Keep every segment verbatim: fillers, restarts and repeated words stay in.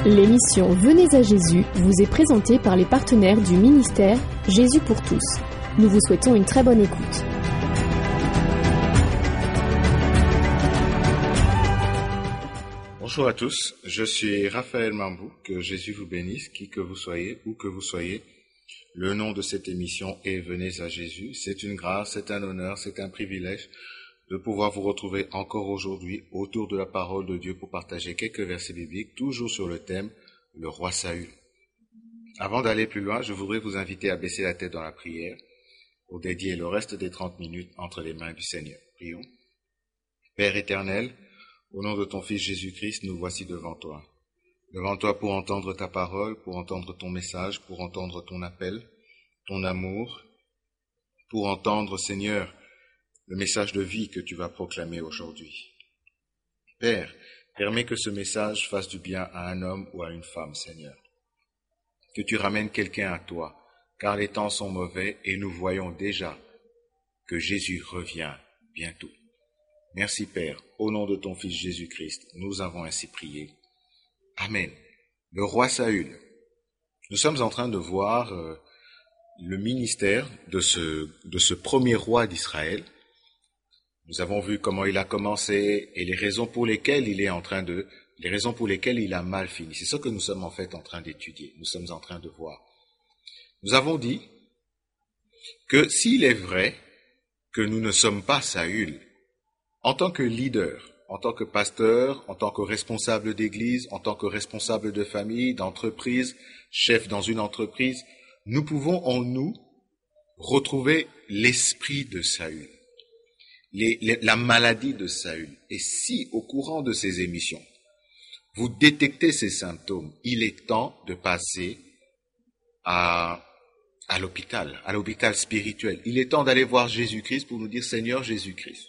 L'émission Venez à Jésus vous est présentée par les partenaires du ministère Jésus pour tous. Nous vous souhaitons une très bonne écoute. Bonjour à tous, je suis Raphaël Mambou, que Jésus vous bénisse, qui que vous soyez, où que vous soyez. Le nom de cette émission est Venez à Jésus. C'est une grâce, c'est un honneur, c'est un privilège de pouvoir vous retrouver encore aujourd'hui autour de la parole de Dieu pour partager quelques versets bibliques, toujours sur le thème « Le roi Saül ». Avant d'aller plus loin, je voudrais vous inviter à baisser la tête dans la prière pour dédier le reste des trente minutes entre les mains du Seigneur. Prions. Père éternel, au nom de ton Fils Jésus-Christ, nous voici devant toi. Devant toi pour entendre ta parole, pour entendre ton message, pour entendre ton appel, ton amour, pour entendre, Seigneur, le message de vie que tu vas proclamer aujourd'hui. Père, permets que ce message fasse du bien à un homme ou à une femme, Seigneur. Que tu ramènes quelqu'un à toi, car les temps sont mauvais et nous voyons déjà que Jésus revient bientôt. Merci Père, au nom de ton Fils Jésus-Christ, nous avons ainsi prié. Amen. Le roi Saül. Nous sommes en train de voir euh, le ministère de ce, de ce premier roi d'Israël. Nous avons vu comment il a commencé et les raisons pour lesquelles il est en train de, les raisons pour lesquelles il a mal fini. C'est ce que nous sommes en fait en train d'étudier. Nous sommes en train de voir. Nous avons dit que s'il est vrai que nous ne sommes pas Saül, en tant que leader, en tant que pasteur, en tant que responsable d'église, en tant que responsable de famille, d'entreprise, chef dans une entreprise, nous pouvons en nous retrouver l'esprit de Saül. Les, les, la maladie de Saül. Et si, au courant de ces émissions, vous détectez ces symptômes, il est temps de passer à, à l'hôpital, à l'hôpital spirituel. Il est temps d'aller voir Jésus-Christ pour nous dire, Seigneur Jésus-Christ,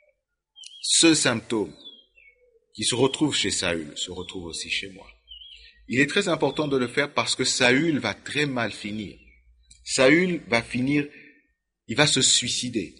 ce symptôme qui se retrouve chez Saül se retrouve aussi chez moi. Il est très important de le faire parce que Saül va très mal finir. Saül va finir, il va se suicider.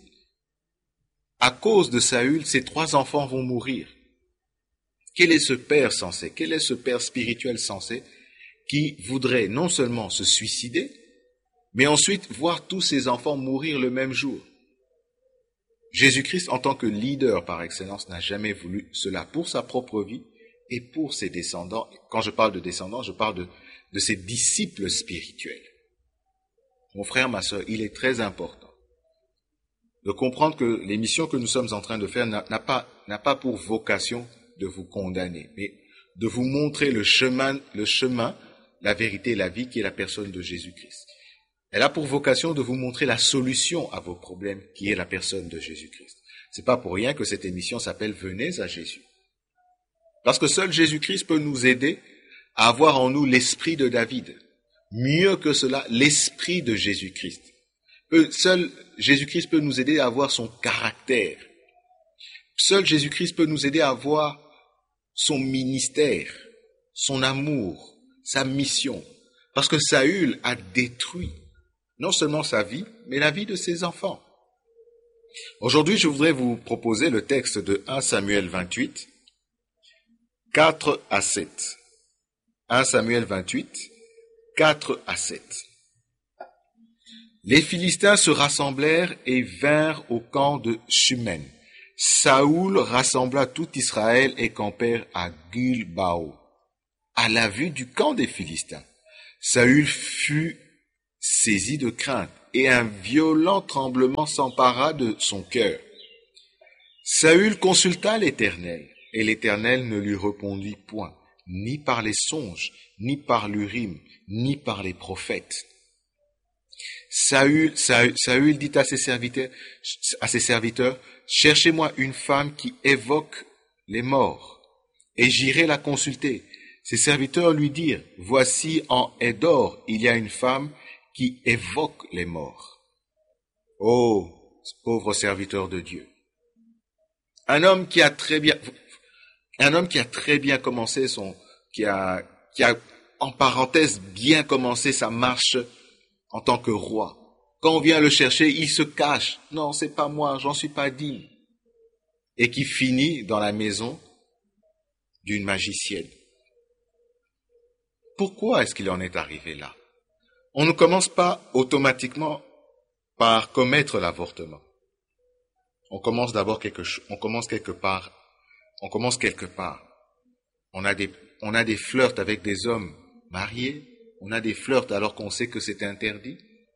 À cause de Saül, ses trois enfants vont mourir. Quel est ce père sensé? Quel est ce père spirituel sensé qui voudrait non seulement se suicider, mais ensuite voir tous ses enfants mourir le même jour? Jésus-Christ, en tant que leader par excellence, n'a jamais voulu cela pour sa propre vie et pour ses descendants. Quand je parle de descendants, je parle de, de ses disciples spirituels. Mon frère, ma sœur, il est très important de comprendre que l'émission que nous sommes en train de faire n'a, n'a pas, n'a pas pour vocation de vous condamner, mais de vous montrer le chemin, le chemin, la vérité et la vie qui est la personne de Jésus-Christ. Elle a pour vocation de vous montrer la solution à vos problèmes qui est la personne de Jésus-Christ. C'est pas pour rien que cette émission s'appelle Venez à Jésus. Parce que seul Jésus-Christ peut nous aider à avoir en nous l'esprit de David. Mieux que cela, l'esprit de Jésus-Christ. Seul Jésus-Christ peut nous aider à avoir son caractère. Seul Jésus-Christ peut nous aider à avoir son ministère, son amour, sa mission. Parce que Saül a détruit non seulement sa vie, mais la vie de ses enfants. Aujourd'hui, je voudrais vous proposer le texte de un Samuel vingt-huit, quatre à sept. un Samuel vingt-huit, quatre à sept. Les Philistins se rassemblèrent et vinrent au camp de Shumen. Saül rassembla tout Israël et campèrent à Gilbao, à la vue du camp des Philistins. Saül fut saisi de crainte et un violent tremblement s'empara de son cœur. Saül consulta l'Éternel et l'Éternel ne lui répondit point, ni par les songes, ni par l'Urim, ni par les prophètes. Saül, Saül, Saül dit à ses serviteurs, à ses serviteurs, cherchez-moi une femme qui évoque les morts, et j'irai la consulter. Ses serviteurs lui dirent, voici en Édor, il y a une femme qui évoque les morts. Oh, pauvre serviteur de Dieu. Un homme qui a très bien, un homme qui a très bien commencé son, qui a, qui a, en parenthèse, bien commencé sa marche en tant que roi. Quand on vient le chercher, il se cache. Non, c'est pas moi, j'en suis pas digne. Et qui finit dans la maison d'une magicienne. pourquoi est-ce qu'il en est arrivé là? On ne commence pas automatiquement par commettre l'avortement. On commence d'abord quelque chose, on commence quelque part, on commence quelque part. On a des, on a des flirts avec des hommes mariés, on a des flirts alors qu'on sait que c'est interdit.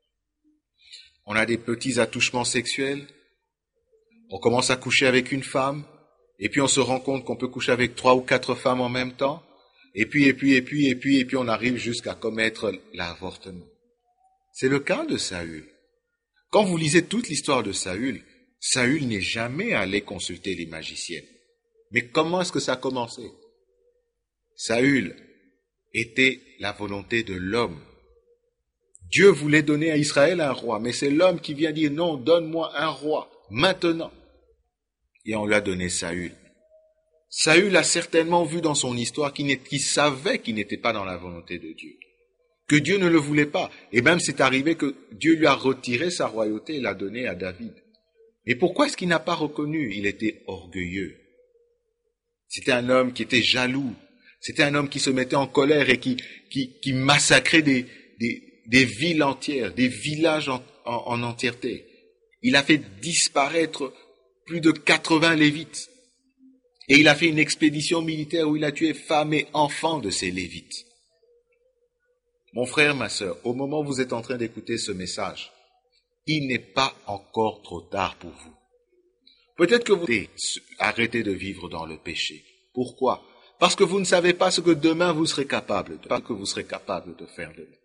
On a des petits attouchements sexuels. On commence à coucher avec une femme, et puis on se rend compte qu'on peut coucher avec trois ou quatre femmes en même temps, et puis, et puis, et puis, et puis, et puis on arrive jusqu'à commettre l'avortement. C'est le cas de Saül. Quand vous lisez toute l'histoire de Saül, Saül n'est jamais allé consulter les magiciennes. Mais comment est-ce que ça a commencé? Saül était la volonté de l'homme. Dieu voulait donner à Israël un roi, mais c'est l'homme qui vient dire non, donne-moi un roi, maintenant. Et on lui a donné Saül. Saül a certainement vu dans son histoire qu'il, qu'il savait qu'il n'était pas dans la volonté de Dieu, que Dieu ne le voulait pas. Et même c'est arrivé que Dieu lui a retiré sa royauté et l'a donnée à David. Mais pourquoi est-ce qu'il n'a pas reconnu? Il était orgueilleux. C'était un homme qui était jaloux. C'était un homme qui se mettait en colère et qui, qui, qui massacrait des, des, des villes entières, des villages en, en, en entièreté. Il a fait disparaître plus de quatre-vingts Lévites. Et il a fait une expédition militaire où il a tué femmes et enfants de ces Lévites. Mon frère, ma sœur, au moment où vous êtes en train d'écouter ce message, il n'est pas encore trop tard pour vous. Peut-être que vous devez arrêter de vivre dans le péché. Pourquoi? Parce que vous ne savez pas ce que demain vous serez capable de, pas que vous serez capable de faire demain.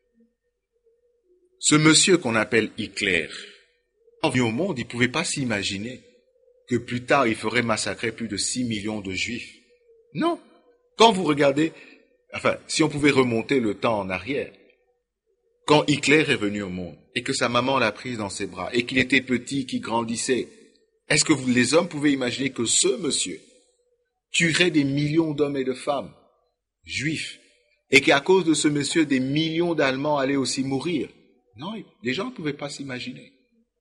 Ce monsieur qu'on appelle Hitler, quand il est venu au monde, il ne pouvait pas s'imaginer que plus tard, il ferait massacrer plus de six millions de Juifs. Non. Quand vous regardez, enfin, si on pouvait remonter le temps en arrière, quand Hitler est venu au monde, et que sa maman l'a prise dans ses bras, et qu'il était petit, qu'il grandissait, est-ce que vous, les hommes, pouvaient imaginer que ce monsieur tuerait des millions d'hommes et de femmes juifs, et qu'à cause de ce monsieur, des millions d'Allemands allaient aussi mourir? Non, les gens ne pouvaient pas s'imaginer.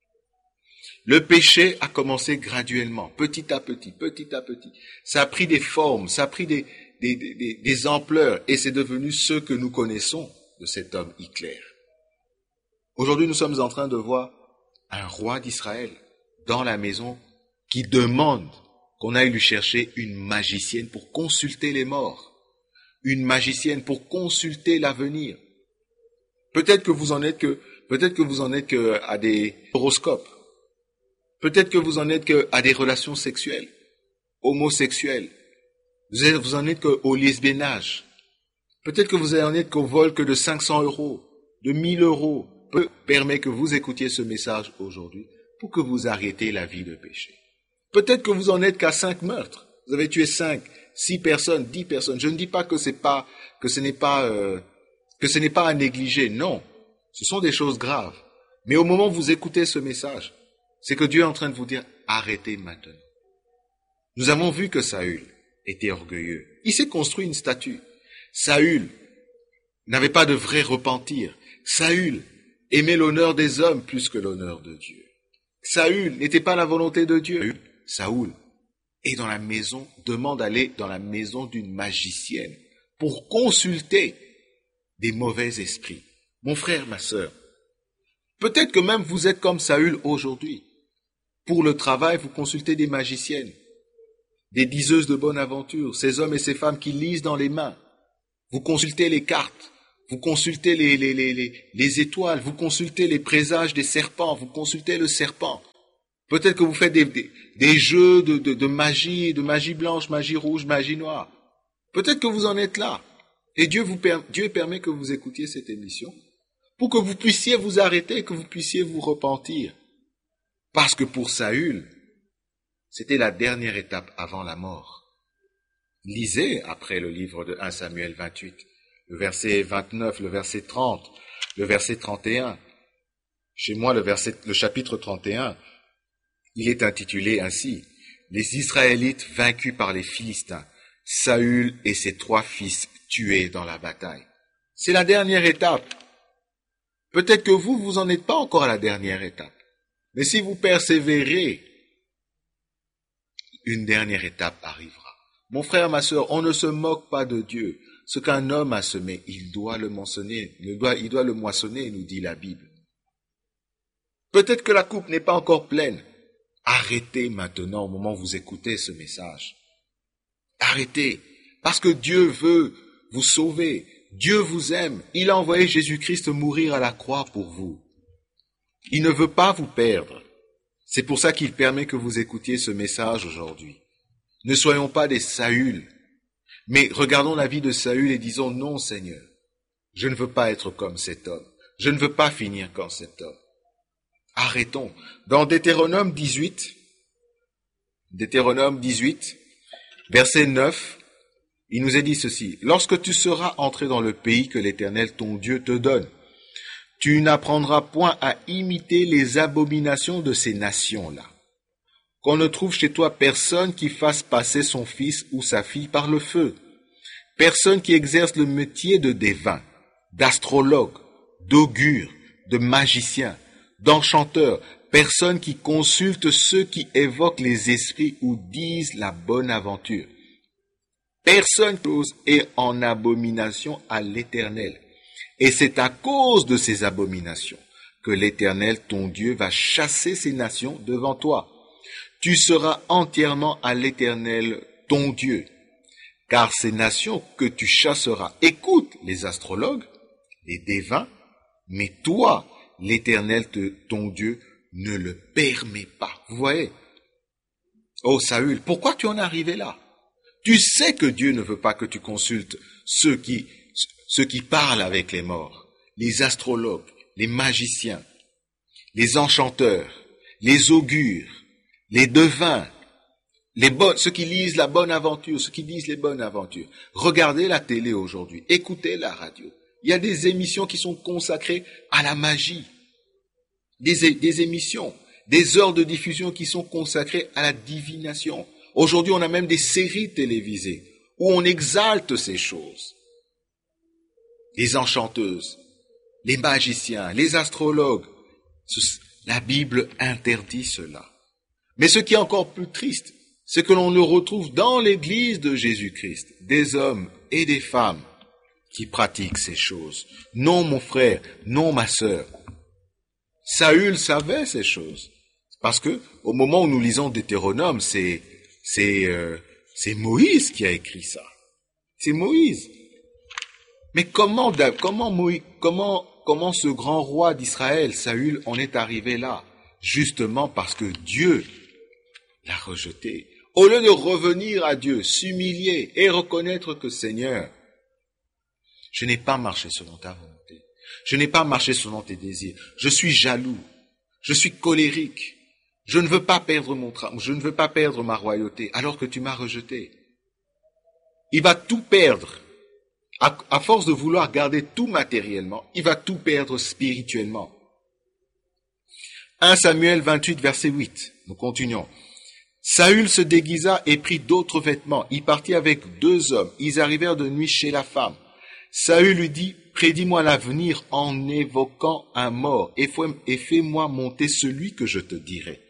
Le péché a commencé graduellement, petit à petit, petit à petit. Ça a pris des formes, ça a pris des, des, des, des ampleurs, et c'est devenu ce que nous connaissons de cet homme Hitler. Aujourd'hui, nous sommes en train de voir un roi d'Israël dans la maison qui demande qu'on aille lui chercher une magicienne pour consulter les morts, une magicienne pour consulter l'avenir. Peut-être que vous en êtes que, peut-être que vous en êtes que à des horoscopes. Peut-être que vous en êtes que à des relations sexuelles, homosexuelles. Vous, êtes, vous en êtes qu'au lesbiennage. Peut-être que vous en êtes qu'au vol que de cinq cents euros, de mille euros. Peu permet que vous écoutiez ce message aujourd'hui pour que vous arrêtiez la vie de péché. Peut-être que vous en êtes qu'à cinq meurtres. Vous avez tué cinq, six personnes, dix personnes. Je ne dis pas que c'est pas, que ce n'est pas, euh, que ce n'est pas à négliger. Non. Ce sont des choses graves. Mais au moment où vous écoutez ce message, c'est que Dieu est en train de vous dire, arrêtez maintenant. Nous avons vu que Saül était orgueilleux. Il s'est construit une statue. Saül n'avait pas de vrai repentir. Saül aimait l'honneur des hommes plus que l'honneur de Dieu. Saül n'était pas la volonté de Dieu. Saül est dans la maison, demande d'aller dans la maison d'une magicienne pour consulter des mauvais esprits. Mon frère, ma sœur, peut-être que même vous êtes comme Saül aujourd'hui. Pour le travail, vous consultez des magiciennes, des diseuses de bonne aventure, ces hommes et ces femmes qui lisent dans les mains. Vous consultez les cartes, vous consultez les, les, les, les, les étoiles, vous consultez les présages des serpents, vous consultez le serpent. Peut-être que vous faites des, des, des jeux de, de, de magie, de magie blanche, magie rouge, magie noire. Peut-être que vous en êtes là. Et Dieu, vous, Dieu permet que vous écoutiez cette émission pour que vous puissiez vous arrêter, que vous puissiez vous repentir. Parce que pour Saül, c'était la dernière étape avant la mort. Lisez après le livre de premier Samuel vingt-huit, le verset vingt-neuf, le verset trente, le verset trente et un. Chez moi, le, verset, le chapitre trente et un, il est intitulé ainsi, « Les Israélites vaincus par les Philistins, Saül et ses trois fils tués dans la bataille. » C'est la dernière étape. Peut-être que vous, vous n'en êtes pas encore à la dernière étape. Mais si vous persévérez, une dernière étape arrivera. Mon frère, ma sœur, on ne se moque pas de Dieu. Ce qu'un homme a semé, il doit le moissonner, il doit, il doit le moissonner, nous dit la Bible. Peut-être que la coupe n'est pas encore pleine. Arrêtez maintenant au moment où vous écoutez ce message. Arrêtez, parce que Dieu veut vous sauver. Dieu vous aime. Il a envoyé Jésus-Christ mourir à la croix pour vous. Il ne veut pas vous perdre. C'est pour ça qu'il permet que vous écoutiez ce message aujourd'hui. Ne soyons pas des Saül, mais regardons la vie de Saül et disons non Seigneur, je ne veux pas être comme cet homme. Je ne veux pas finir comme cet homme. Arrêtons. Dans Deutéronome dix-huit, Deutéronome dix-huit, verset neuf, il nous est dit ceci. Lorsque tu seras entré dans le pays que l'Éternel ton Dieu te donne, tu n'apprendras point à imiter les abominations de ces nations-là. Qu'on ne trouve chez toi personne qui fasse passer son fils ou sa fille par le feu. Personne qui exerce le métier de devin, d'astrologue, d'augure, de magicien, d'enchanteur, personne qui consulte ceux qui évoquent les esprits ou disent la bonne aventure. Personne qui ose est en abomination à l'Éternel. Et c'est à cause de ces abominations que l'Éternel, ton Dieu, va chasser ces nations devant toi. Tu seras entièrement à l'Éternel, ton Dieu. Car ces nations que tu chasseras écoutent les astrologues, les devins, mais toi, l'Éternel, ton Dieu, ne le permet pas. Vous voyez? Oh Saül, pourquoi tu en es arrivé là? Tu sais que Dieu ne veut pas que tu consultes ceux qui, ceux qui parlent avec les morts, les astrologues, les magiciens, les enchanteurs, les augures, les devins, les bonnes, ceux qui lisent la bonne aventure, ceux qui disent les bonnes aventures. Regardez la télé aujourd'hui, écoutez la radio. Il y a des émissions qui sont consacrées à la magie. Des, des émissions, des heures de diffusion qui sont consacrées à la divination. Aujourd'hui, on a même des séries télévisées où on exalte ces choses. Les enchanteuses, les magiciens, les astrologues. La Bible interdit cela. Mais ce qui est encore plus triste, c'est que l'on le retrouve dans l'Église de Jésus-Christ, des hommes et des femmes qui pratiquent ces choses. Non, mon frère, non, ma sœur. Saül savait ces choses. Parce que, au moment où nous lisons Deutéronome, c'est, c'est, euh, c'est Moïse qui a écrit ça. C'est Moïse. Mais comment, comment, Moïse, comment, comment ce grand roi d'Israël, Saül, en est arrivé là? Justement parce que Dieu l'a rejeté. Au lieu de revenir à Dieu, s'humilier et reconnaître que Seigneur, je n'ai pas marché selon ta volonté. Je n'ai pas marché selon tes désirs. Je suis jaloux. Je suis colérique. Je ne veux pas perdre mon travail. Je ne veux pas perdre ma royauté alors que tu m'as rejeté. Il va tout perdre. À, à force de vouloir garder tout matériellement, il va tout perdre spirituellement. un Samuel vingt-huit, verset huit. Nous continuons. Saül se déguisa et prit d'autres vêtements. Il partit avec deux hommes. Ils arrivèrent de nuit chez la femme. Saül lui dit, prédis-moi l'avenir en évoquant un mort et fais-moi monter celui que je te dirai.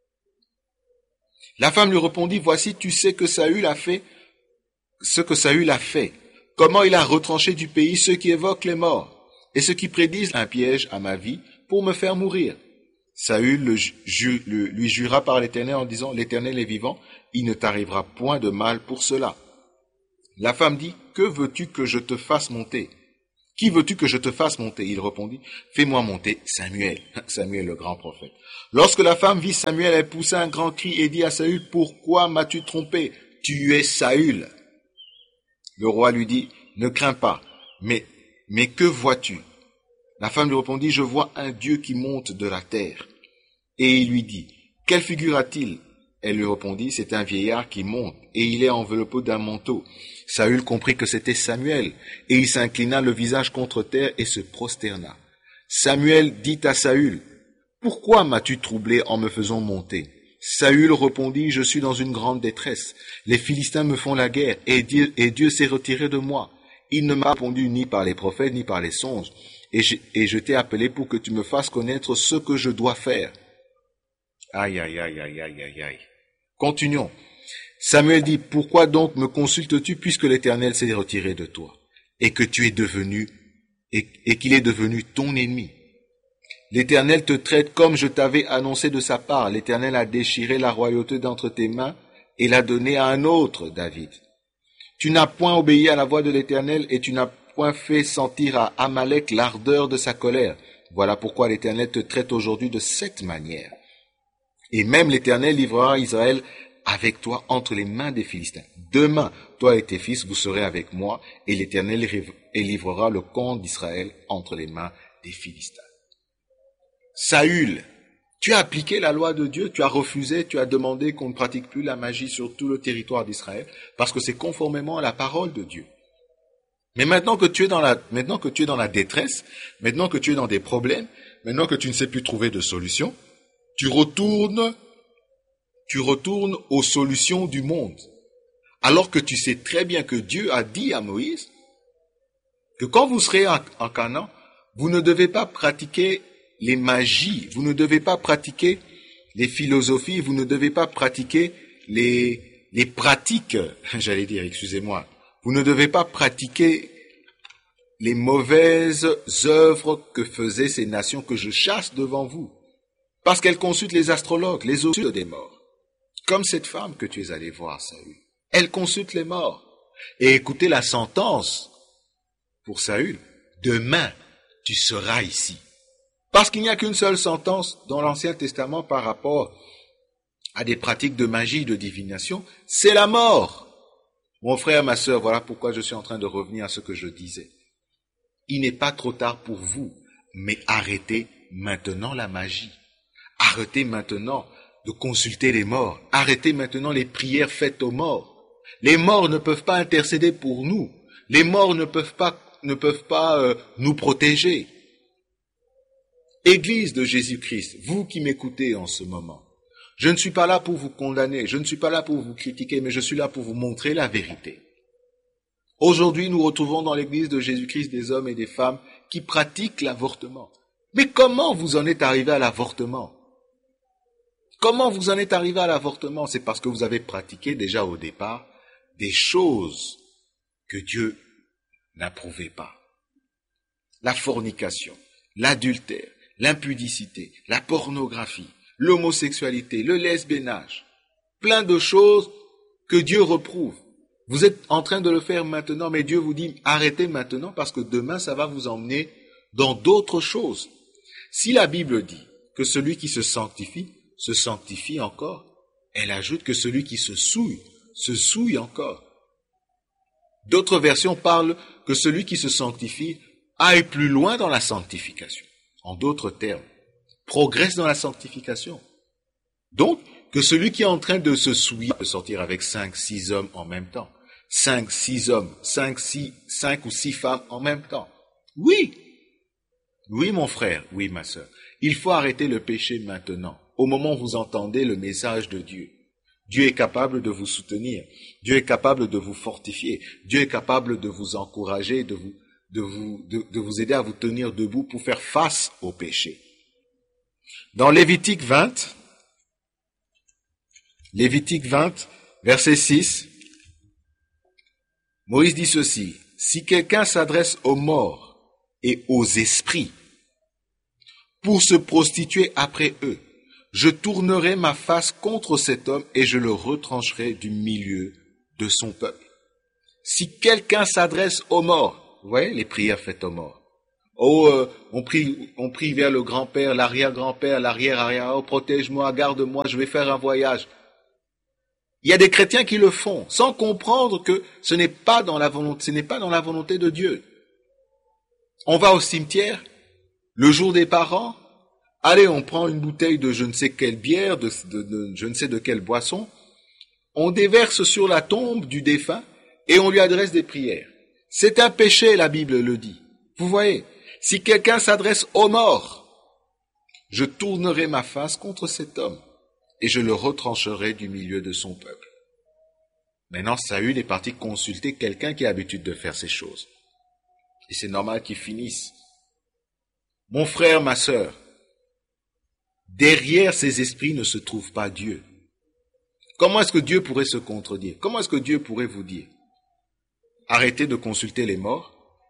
La femme lui répondit, voici, tu sais que Saül a fait ce que Saül a fait. Comment il a retranché du pays ceux qui évoquent les morts et ceux qui prédisent un piège à ma vie pour me faire mourir. Saül le ju, le, lui jura par l'Éternel en disant, l'Éternel est vivant, il ne t'arrivera point de mal pour cela. La femme dit, que veux-tu que je te fasse monter? Qui veux-tu que je te fasse monter? Il répondit, fais-moi monter Samuel, Samuel le grand prophète. Lorsque la femme vit Samuel, elle poussa un grand cri et dit à Saül, pourquoi m'as-tu trompé? Tu es Saül. Le roi lui dit, ne crains pas, mais, mais que vois-tu? La femme lui répondit, je vois un Dieu qui monte de la terre. Et il lui dit, quelle figure a-t-il? Elle lui répondit, c'est un vieillard qui monte, et il est enveloppé d'un manteau. Saül comprit que c'était Samuel, et il s'inclina le visage contre terre et se prosterna. Samuel dit à Saül, pourquoi m'as-tu troublé en me faisant monter? Saül répondit, je suis dans une grande détresse. Les Philistins me font la guerre, et Dieu, et Dieu s'est retiré de moi. Il ne m'a répondu ni par les prophètes, ni par les songes. Et je, et je t'ai appelé pour que tu me fasses connaître ce que je dois faire. Aïe, aïe, aïe, aïe, aïe, aïe, aïe. Continuons. Samuel dit, pourquoi donc me consultes-tu puisque l'Éternel s'est retiré de toi? et que tu es devenu, et, et qu'il est devenu ton ennemi. L'Éternel te traite comme je t'avais annoncé de sa part. L'Éternel a déchiré la royauté d'entre tes mains et l'a donnée à un autre, David. Tu n'as point obéi à la voix de l'Éternel et tu n'as point fait sentir à Amalek l'ardeur de sa colère. Voilà pourquoi l'Éternel te traite aujourd'hui de cette manière. Et même l'Éternel livrera Israël avec toi entre les mains des Philistins. Demain, toi et tes fils, vous serez avec moi et l'Éternel livrera le camp d'Israël entre les mains des Philistins. Saül, tu as appliqué la loi de Dieu, tu as refusé, tu as demandé qu'on ne pratique plus la magie sur tout le territoire d'Israël, parce que c'est conformément à la parole de Dieu. Mais maintenant que tu es dans la, maintenant que tu es dans la détresse, maintenant que tu es dans des problèmes, maintenant que tu ne sais plus trouver de solution, tu retournes, tu retournes aux solutions du monde. Alors que tu sais très bien que Dieu a dit à Moïse que quand vous serez en, en Canaan, vous ne devez pas pratiquer les magies, vous ne devez pas pratiquer les philosophies, vous ne devez pas pratiquer les, les pratiques, j'allais dire, excusez-moi, vous ne devez pas pratiquer les mauvaises œuvres que faisaient ces nations que je chasse devant vous, parce qu'elles consultent les astrologues, les occultes des morts, comme cette femme que tu es allé voir, Saül. Elle consulte les morts. Et écoutez la sentence pour Saül, demain tu seras ici. Parce qu'il n'y a qu'une seule sentence dans l'Ancien Testament par rapport à des pratiques de magie, de divination, c'est la mort. Mon frère, ma sœur, voilà pourquoi je suis en train de revenir à ce que je disais. Il n'est pas trop tard pour vous, mais arrêtez maintenant la magie. Arrêtez maintenant de consulter les morts. Arrêtez maintenant les prières faites aux morts. Les morts ne peuvent pas intercéder pour nous. Les morts ne peuvent pas, ne peuvent pas euh, nous protéger. Église de Jésus-Christ, vous qui m'écoutez en ce moment, je ne suis pas là pour vous condamner, je ne suis pas là pour vous critiquer, mais je suis là pour vous montrer la vérité. Aujourd'hui, nous retrouvons dans l'Église de Jésus-Christ des hommes et des femmes qui pratiquent l'avortement. Mais comment vous en êtes arrivé à l'avortement? Comment vous en êtes arrivé à l'avortement? C'est parce que vous avez pratiqué déjà au départ des choses que Dieu n'approuvait pas. La fornication, l'adultère, l'impudicité, la pornographie, l'homosexualité, le lesbiennage, plein de choses que Dieu reprouve. Vous êtes en train de le faire maintenant, mais Dieu vous dit arrêtez maintenant parce que demain ça va vous emmener dans d'autres choses. Si la Bible dit que celui qui se sanctifie, se sanctifie encore, elle ajoute que celui qui se souille, se souille encore. D'autres versions parlent que celui qui se sanctifie aille plus loin dans la sanctification. En d'autres termes, progresse dans la sanctification. Donc, que celui qui est en train de se souiller peut sortir avec cinq, six hommes en même temps. Cinq, six hommes, cinq, six, cinq ou six femmes en même temps. Oui. Oui, mon frère, oui, ma sœur. Il faut arrêter le péché maintenant, au moment où vous entendez le message de Dieu. Dieu est capable de vous soutenir. Dieu est capable de vous fortifier. Dieu est capable de vous encourager, de vous De vous, de, de vous aider à vous tenir debout pour faire face au péché. Dans Lévitique vingt, Lévitique vingt, verset six, Moïse dit ceci, « Si quelqu'un s'adresse aux morts et aux esprits pour se prostituer après eux, je tournerai ma face contre cet homme et je le retrancherai du milieu de son peuple. » Si quelqu'un s'adresse aux morts, vous voyez les prières faites aux morts. Oh, euh, on prie, on prie vers le grand-père, l'arrière-grand-père, l'arrière-arrière. Oh, protège-moi, garde-moi, je vais faire un voyage. Il y a des chrétiens qui le font, sans comprendre que ce n'est pas dans la volonté, ce n'est pas dans la volonté de Dieu. On va au cimetière, le jour des parents. Allez, on prend une bouteille de je ne sais quelle bière, de, de, de je ne sais de quelle boisson. On déverse sur la tombe du défunt et on lui adresse des prières. C'est un péché, la Bible le dit. Vous voyez, si quelqu'un s'adresse aux morts, je tournerai ma face contre cet homme et je le retrancherai du milieu de son peuple. Maintenant, Saül est parti consulter quelqu'un qui a l'habitude de faire ces choses. Et c'est normal qu'il finisse. Mon frère, ma sœur, derrière ces esprits ne se trouve pas Dieu. Comment est-ce que Dieu pourrait se contredire? Comment est-ce que Dieu pourrait vous dire? Arrêtez de consulter les morts,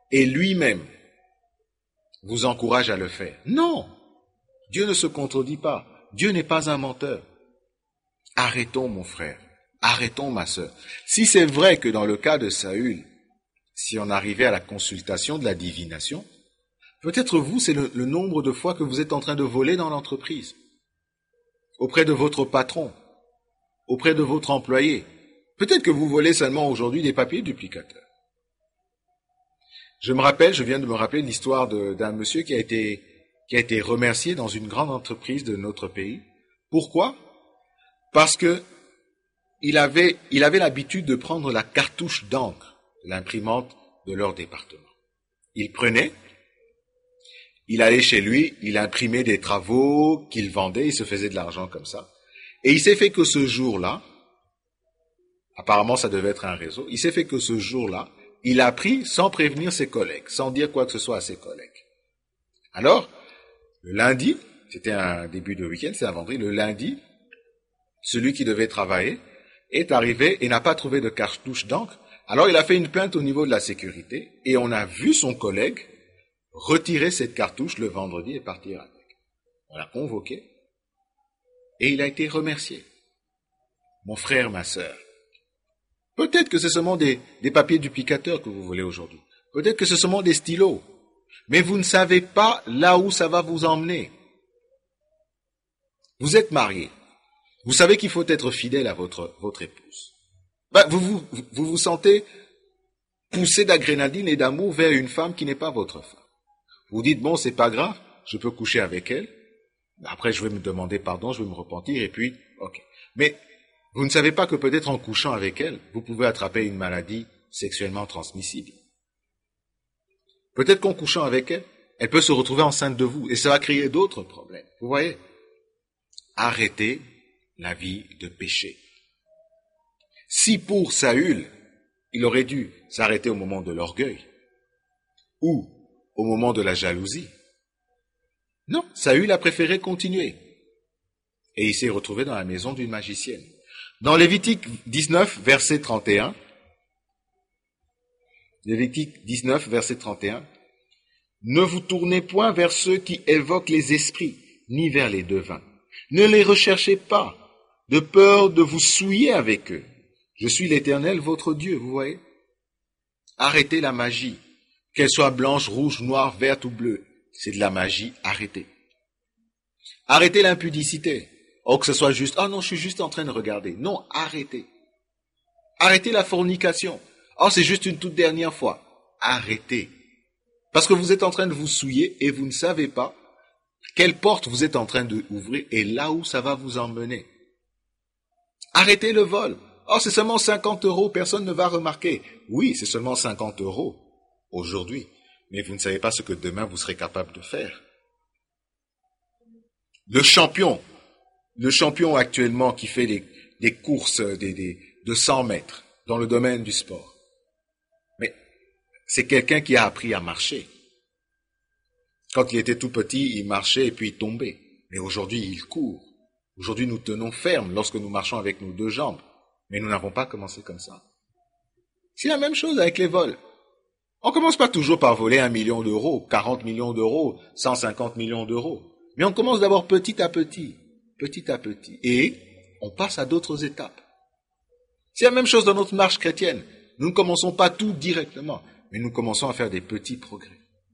et lui-même vous encourage à le faire. Non, Dieu ne se contredit pas. Dieu n'est pas un menteur. Arrêtons, mon frère. Arrêtons, ma sœur. Si c'est vrai que dans le cas de Saül, si on arrivait à la consultation de la divination, peut-être vous, c'est le, le nombre de fois que vous êtes en train de voler dans l'entreprise, auprès de votre patron, auprès de votre employé. Peut-être que vous volez seulement aujourd'hui des papiers duplicateurs. Je me rappelle, je viens de me rappeler l'histoire de, d'un monsieur qui a été, qui a été remercié dans une grande entreprise de notre pays. Pourquoi? Parce que il avait, il avait l'habitude de prendre la cartouche d'encre, l'imprimante de leur département. Il prenait, il allait chez lui, il imprimait des travaux qu'il vendait, il se faisait de l'argent comme ça. Et il s'est fait que ce jour-là, apparemment ça devait être un réseau, il s'est fait que ce jour-là, il a pris sans prévenir ses collègues, sans dire quoi que ce soit à ses collègues. Alors, le lundi, c'était un début de week-end, c'est un vendredi, le lundi, celui qui devait travailler est arrivé et n'a pas trouvé de cartouche d'encre. Alors il a fait une plainte au niveau de la sécurité et on a vu son collègue retirer cette cartouche le vendredi et partir avec. On l'a convoqué et il a été remercié. Mon frère, ma sœur, peut-être que c'est seulement des, des papiers duplicateurs que vous voulez aujourd'hui. Peut-être que c'est seulement des stylos. Mais vous ne savez pas là où ça va vous emmener. Vous êtes marié. Vous savez qu'il faut être fidèle à votre, votre épouse. Ben, vous, vous, vous vous sentez poussé d'adrénaline et d'amour vers une femme qui n'est pas votre femme. Vous dites, bon, c'est pas grave, je peux coucher avec elle. Après, je vais me demander pardon, je vais me repentir et puis, ok. Mais vous ne savez pas que peut-être en couchant avec elle, vous pouvez attraper une maladie sexuellement transmissible. Peut-être qu'en couchant avec elle, elle peut se retrouver enceinte de vous et ça va créer d'autres problèmes. Vous voyez? Arrêtez la vie de péché. Si pour Saül, il aurait dû s'arrêter au moment de l'orgueil ou au moment de la jalousie, non, Saül a préféré continuer et il s'est retrouvé dans la maison d'une magicienne. Dans Lévitique dix-neuf, verset trente et un, Lévitique dix-neuf, verset trente et un, « Ne vous tournez point vers ceux qui évoquent les esprits, ni vers les devins. Ne les recherchez pas, de peur de vous souiller avec eux. Je suis l'Éternel, votre Dieu, vous voyez. Arrêtez la magie, qu'elle soit blanche, rouge, noire, verte ou bleue. C'est de la magie, arrêtez. Arrêtez l'impudicité. Oh, que ce soit juste, oh non, je suis juste en train de regarder. Non, arrêtez. Arrêtez la fornication. Oh, c'est juste une toute dernière fois. Arrêtez. Parce que vous êtes en train de vous souiller et vous ne savez pas quelle porte vous êtes en train d'ouvrir et là où ça va vous emmener. Arrêtez le vol. Oh, c'est seulement cinquante euros, personne ne va remarquer. Oui, c'est seulement cinquante euros aujourd'hui, mais vous ne savez pas ce que demain vous serez capable de faire. Le champion, le champion actuellement qui fait des, des courses des, des, de cent mètres dans le domaine du sport, mais c'est quelqu'un qui a appris à marcher. Quand il était tout petit, il marchait et puis il tombait. Mais aujourd'hui, il court. Aujourd'hui, nous tenons ferme lorsque nous marchons avec nos deux jambes. Mais nous n'avons pas commencé comme ça. C'est la même chose avec les vols. On commence pas toujours par voler un million d'euros, quarante millions d'euros, cent cinquante millions d'euros. Mais on commence d'abord petit à petit, petit à petit. Et on passe à d'autres étapes. C'est la même chose dans notre marche chrétienne. Nous ne commençons pas tout directement, mais nous commençons à faire des petits progrès.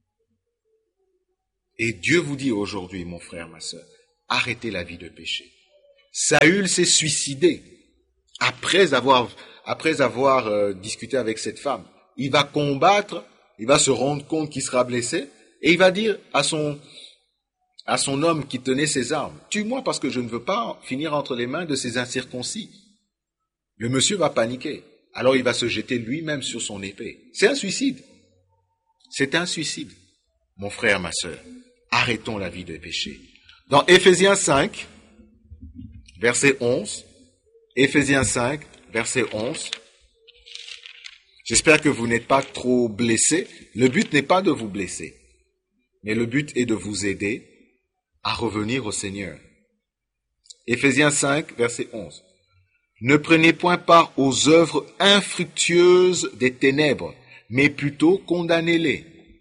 Et Dieu vous dit aujourd'hui, mon frère, ma sœur, arrêtez la vie de péché. Saül s'est suicidé après avoir, après avoir euh, discuté avec cette femme. Il va combattre, il va se rendre compte qu'il sera blessé, et il va dire à son, à son homme qui tenait ses armes, « Tue-moi parce que je ne veux pas finir entre les mains de ces incirconcis. » Le monsieur va paniquer. Alors il va se jeter lui-même sur son épée. C'est un suicide. C'est un suicide. Mon frère, ma sœur, arrêtons la vie de péché. Dans Éphésiens cinq, verset onze, Éphésiens cinq, verset onze, j'espère que vous n'êtes pas trop blessés. Le but n'est pas de vous blesser, mais le but est de vous aider à revenir au Seigneur. Éphésiens cinq, verset onze. Ne prenez point part aux œuvres infructueuses des ténèbres, mais plutôt condamnez-les.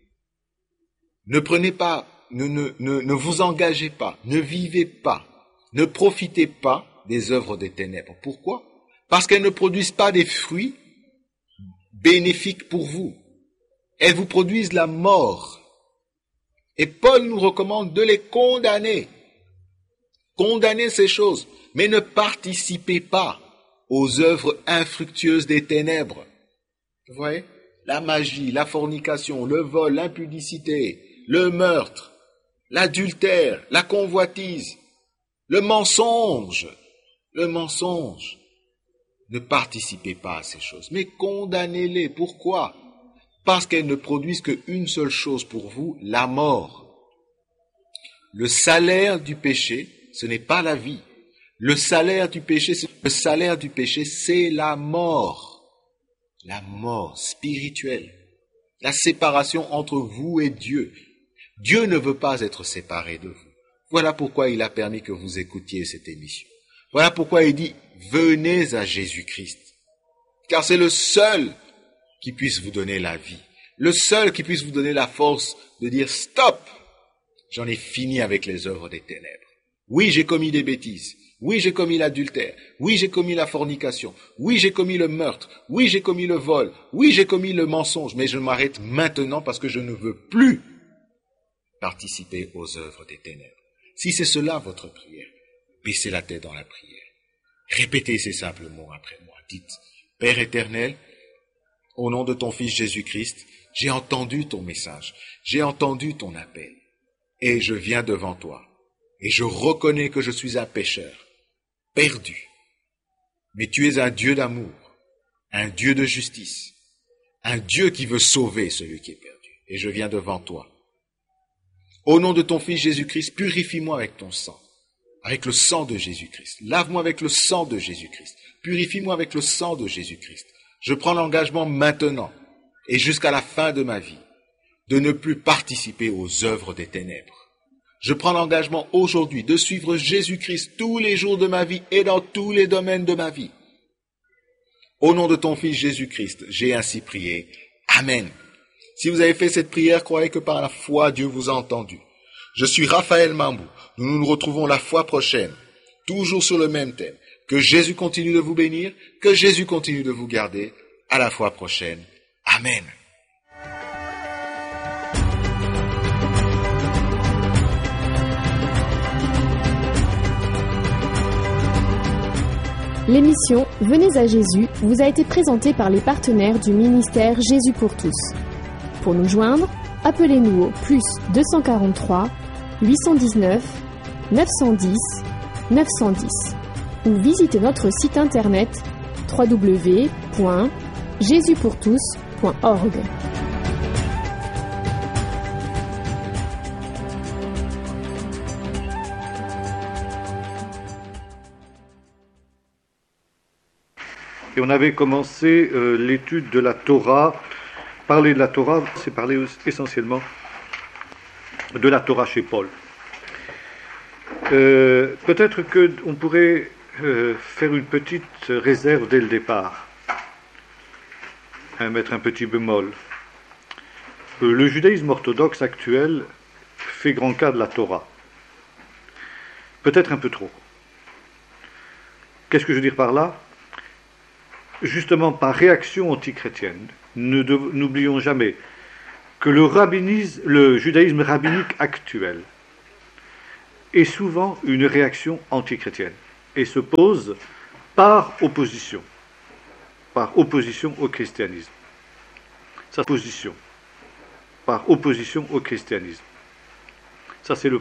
Ne prenez pas, ne, ne, ne, ne vous engagez pas, ne vivez pas, ne profitez pas des œuvres des ténèbres. Pourquoi? Parce qu'elles ne produisent pas des fruits bénéfiques pour vous. Elles vous produisent la mort. Et Paul nous recommande de les condamner. Condamnez ces choses, mais ne participez pas aux œuvres infructueuses des ténèbres. Vous voyez? La magie, la fornication, le vol, l'impudicité, le meurtre, l'adultère, la convoitise, le mensonge, le mensonge. Ne participez pas à ces choses, mais condamnez-les. Pourquoi? Parce qu'elles ne produisent qu'une seule chose pour vous, la mort. Le salaire du péché, ce n'est pas la vie. Le salaire du péché, le salaire du péché, c'est la mort. La mort spirituelle. La séparation entre vous et Dieu. Dieu ne veut pas être séparé de vous. Voilà pourquoi il a permis que vous écoutiez cette émission. Voilà pourquoi il dit, venez à Jésus-Christ. Car c'est le seul qui puisse vous donner la vie. Le seul qui puisse vous donner la force de dire, stop, j'en ai fini avec les œuvres des ténèbres. Oui, j'ai commis des bêtises. Oui, j'ai commis l'adultère. Oui, j'ai commis la fornication. Oui, j'ai commis le meurtre. Oui, j'ai commis le vol. Oui, j'ai commis le mensonge. Mais je m'arrête maintenant parce que je ne veux plus participer aux œuvres des ténèbres. Si c'est cela votre prière, baissez la tête dans la prière. Répétez ces simples mots après moi. Dites, Père éternel, au nom de ton Fils Jésus-Christ, j'ai entendu ton message. J'ai entendu ton appel. Et je viens devant toi. Et je reconnais que je suis un pécheur, perdu. Mais tu es un Dieu d'amour, un Dieu de justice, un Dieu qui veut sauver celui qui est perdu. Et je viens devant toi. Au nom de ton Fils Jésus-Christ, purifie-moi avec ton sang, avec le sang de Jésus-Christ. Lave-moi avec le sang de Jésus-Christ. Purifie-moi avec le sang de Jésus-Christ. Je prends l'engagement maintenant et jusqu'à la fin de ma vie de ne plus participer aux œuvres des ténèbres. Je prends l'engagement aujourd'hui de suivre Jésus-Christ tous les jours de ma vie et dans tous les domaines de ma vie. Au nom de ton Fils Jésus-Christ, j'ai ainsi prié. Amen. Si vous avez fait cette prière, croyez que par la foi, Dieu vous a entendu. Je suis Raphaël Mambou. Nous nous retrouvons la fois prochaine, toujours sur le même thème. Que Jésus continue de vous bénir, que Jésus continue de vous garder. À la fois prochaine. Amen. L'émission Venez à Jésus vous a été présentée par les partenaires du ministère Jésus pour tous. Pour nous joindre, appelez-nous au plus deux cent quarante-trois, huit cent dix-neuf, neuf cent dix, neuf cent dix ou visitez notre site internet w w w point jésus pour tous point org. Et on avait commencé euh, l'étude de la Torah. Parler de la Torah, c'est parler essentiellement de la Torah chez Paul. Euh, peut-être qu'on pourrait euh, faire une petite réserve dès le départ, hein, mettre un petit bémol. Euh, le judaïsme orthodoxe actuel fait grand cas de la Torah. Peut-être un peu trop. Qu'est-ce que je veux dire par là ? Justement par réaction antichrétienne. Ne dev- n'oublions jamais que le, rabbinisme, le judaïsme rabbinique actuel est souvent une réaction antichrétienne et se pose par opposition, par opposition au christianisme. Sa position, par opposition au christianisme. Ça, c'est le